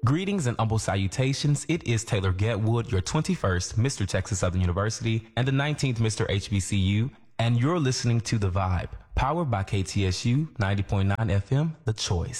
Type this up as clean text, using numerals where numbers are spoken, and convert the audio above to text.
Greetings and humble salutations. It is Taylor Getwood, your 21st Mr. Texas Southern University and the 19th Mr. HBCU, and you're listening to The Vibe, powered by KTSU 90.9 FM, The Choice.